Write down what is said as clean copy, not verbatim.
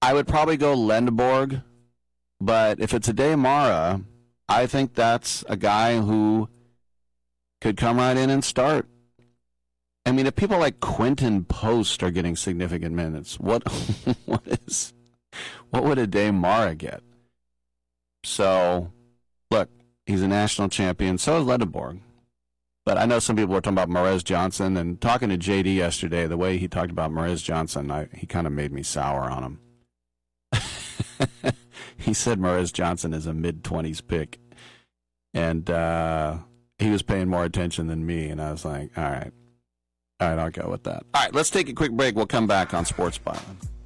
I would probably go Lendeborg, but if it's Ade Mara, I think that's a guy who could come right in and start. I mean, if people like Quinton Post are getting significant minutes, what would Ade Mara get? So, look, he's a national champion. So is Lendeborg. But I know some people were talking about Morez Johnson, and talking to JD yesterday, the way he talked about Morez Johnson, he kind of made me sour on him. He said Morez Johnson is a mid-20s pick, and he was paying more attention than me, and I was like, all right, I'll go with that. All right, let's take a quick break. We'll come back on Sports Byline.